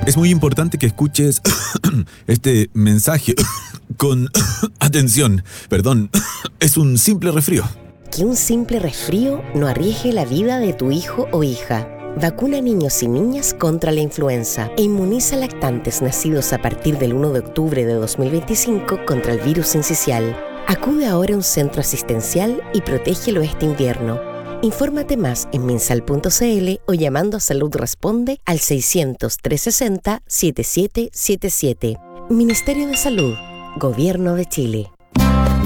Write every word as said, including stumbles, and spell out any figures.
Es muy importante que escuches este mensaje con atención. Perdón, es un simple resfrío. Que un simple resfrío no arriesgue la vida de tu hijo o hija. Vacuna a niños y niñas contra la influenza e inmuniza a lactantes nacidos a partir del primero de octubre de dos mil veinticinco contra el virus sincicial. Acude ahora a un centro asistencial y protégelo este invierno. Infórmate más en minsal punto c l o llamando a Salud Responde al seiscientos, trescientos sesenta, setenta y siete setenta y siete. Ministerio de Salud, Gobierno de Chile.